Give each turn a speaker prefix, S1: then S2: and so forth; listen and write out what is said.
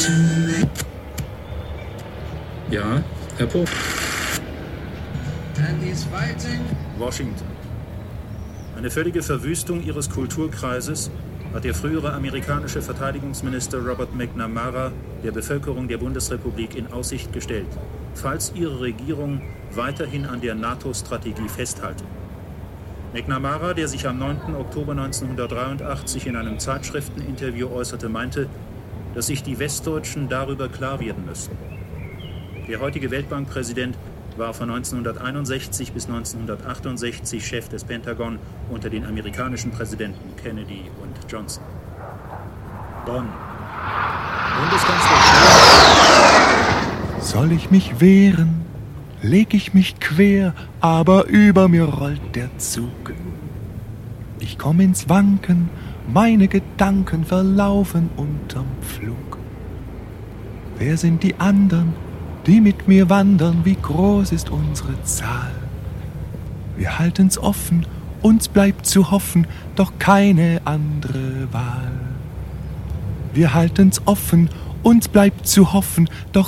S1: Ja, Herr Pope.
S2: And he's fighting.
S3: Washington. Eine völlige Verwüstung ihres Kulturkreises hat der frühere amerikanische Verteidigungsminister Robert McNamara der Bevölkerung der Bundesrepublik in Aussicht gestellt, falls ihre Regierung weiterhin an der NATO-Strategie festhalte. McNamara, der sich am 9. Oktober 1983 in einem Zeitschrifteninterview äußerte, meinte, dass sich die Westdeutschen darüber klar werden müssten. Der heutige Weltbankpräsident war von 1961 bis 1968 Chef des Pentagon unter den amerikanischen Präsidenten Kennedy und Johnson. Bonn. Bundeskanzler.
S4: Soll ich mich wehren, leg ich mich quer, aber über mir rollt der Zug. Ich komm ins Wanken, meine Gedanken verlaufen unterm Flug. Wer sind die anderen, die mit mir wandern? Wie groß ist unsere Zahl? Wir halten's offen, uns bleibt zu hoffen, doch keine andere Wahl. Wir halten's offen, uns bleibt zu hoffen, doch